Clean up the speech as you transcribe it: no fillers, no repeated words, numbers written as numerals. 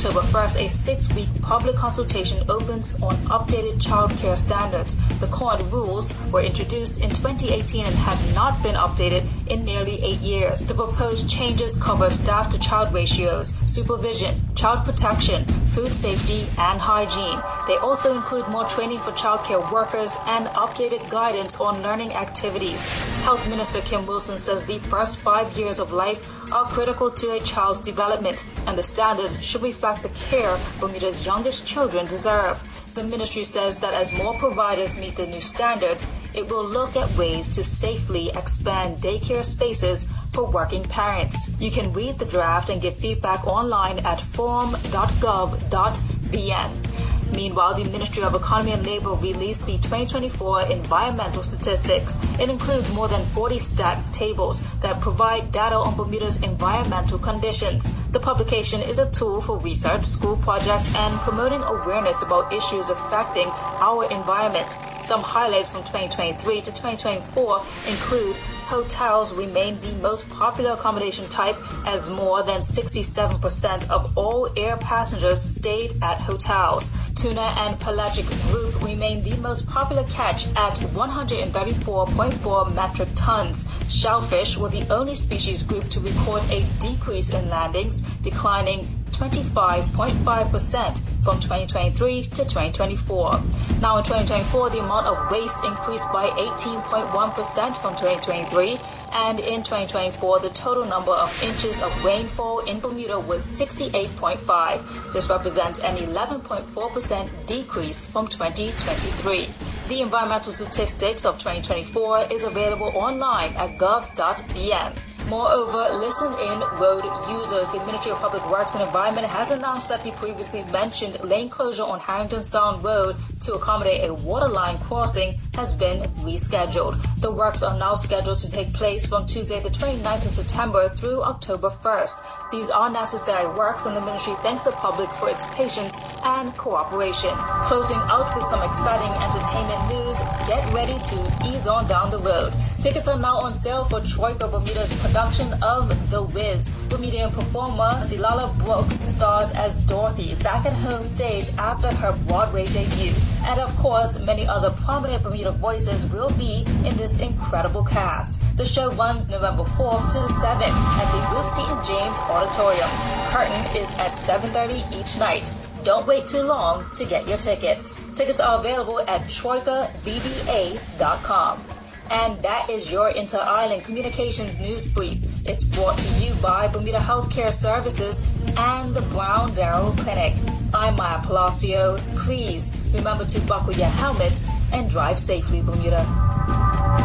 October 1st, a 6-week public consultation opens on updated childcare standards. The current rules were introduced in 2018 and have not been updated in nearly 8 years. The proposed changes cover staff-to-child ratios, supervision, child protection, food safety, and hygiene. They also include more training for childcare workers and updated guidance on learning activities. Health Minister Kim Wilson says the first 5 years of life are critical to a child's development, and the standards should reflect the care Bermuda's youngest children deserve. The ministry says that as more providers meet the new standards, it will look at ways to safely expand daycare spaces for working parents. You can read the draft and give feedback online at forum.gov.bn. Meanwhile, the Ministry of Economy and Labor released the 2024 environmental statistics. It includes more than 40 stats tables that provide data on Bermuda's environmental conditions. The publication is a tool for research, school projects, and promoting awareness about issues affecting our environment. Some highlights from 2023 to 2024 include hotels remain the most popular accommodation type as more than 67% of all air passengers stayed at hotels. Tuna and pelagic group remain the most popular catch at 134.4 metric tons. Shellfish were the only species group to record a decrease in landings, declining 25.5% from 2023 to 2024. Now in 2024, the amount of waste increased by 18.1% from 2023, and in 2024, the total number of inches of rainfall in Bermuda was 68.5. This represents an 11.4% decrease from 2023. The environmental statistics of 2024 is available online at gov.bn. Moreover, listen-in road users. The Ministry of Public Works and Environment has announced that the previously mentioned lane closure on Harrington Sound Road to accommodate a waterline crossing has been rescheduled. The works are now scheduled to take place from Tuesday the 29th of September through October 1st. These are necessary works, and the Ministry thanks the public for its patience and cooperation. Closing out with some exciting entertainment news, get ready to ease on down the road. Tickets are now on sale for Troika Bermuda's production of The Wiz. Bermudian performer Silala Brooks stars as Dorothy back at home stage after her Broadway debut. And of course, many other prominent Bermuda voices will be in this incredible cast. The show runs November 4th to the 7th at the Ruth Seton James Auditorium. Curtain is at 7:30 each night. Don't wait too long to get your tickets. Tickets are available at troikabda.com. And that is your Inter-Island Communications News Brief. It's brought to you by Bermuda Healthcare Services and the Brown Darrow Clinic. I'm Maya Palacio. Please remember to buckle your helmets and drive safely, Bermuda.